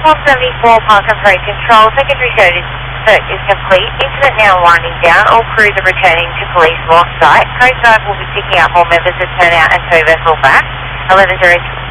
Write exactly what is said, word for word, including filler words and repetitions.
one seventy-four Park and Parade Control, secondary search is, search is complete. Incident now winding down. All crews are returning to police lost site. Coast Guard will be picking up more members to turn out and tow vessel back. eleven zero